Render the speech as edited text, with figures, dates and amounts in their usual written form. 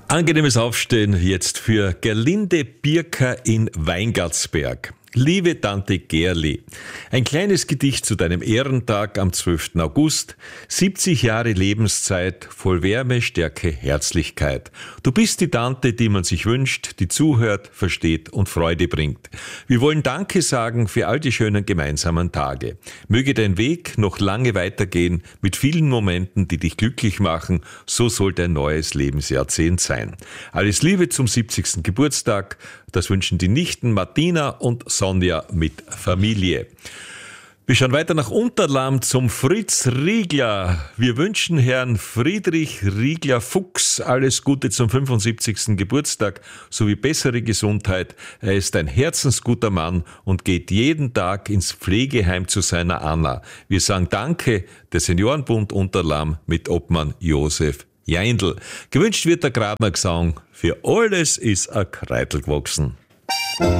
Angenehmes Aufstehen jetzt für Gerlinde Birker in Weingartsberg. Liebe Tante Gerli, ein kleines Gedicht zu deinem Ehrentag am 12. August. 70 Jahre Lebenszeit, voll Wärme, Stärke, Herzlichkeit. Du bist die Tante, die man sich wünscht, die zuhört, versteht und Freude bringt. Wir wollen Danke sagen für all die schönen gemeinsamen Tage. Möge dein Weg noch lange weitergehen, mit vielen Momenten, die dich glücklich machen. So soll dein neues Lebensjahrzehnt sein. Alles Liebe zum 70. Geburtstag. Das wünschen die Nichten Martina und Sonja mit Familie. Wir schauen weiter nach Unterlahm zum Fritz Riegler. Wir wünschen Herrn Friedrich Riegler-Fuchs alles Gute zum 75. Geburtstag sowie bessere Gesundheit. Er ist ein herzensguter Mann und geht jeden Tag ins Pflegeheim zu seiner Anna. Wir sagen Danke, der Seniorenbund Unterlahm mit Obmann Josef Jaindl. Gewünscht wird der Gradner Gesang, für alles ist ein Kreitel gewachsen.